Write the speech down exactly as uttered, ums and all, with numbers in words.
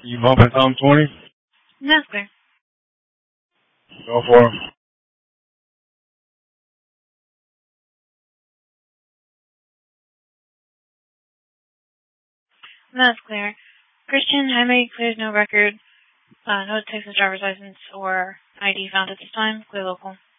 You bumping Tom twenty? No, it's clear. Go for it. No, it's clear. Christian Jaime clears no record, uh, no Texas driver's license or I D found at this time. Clear local.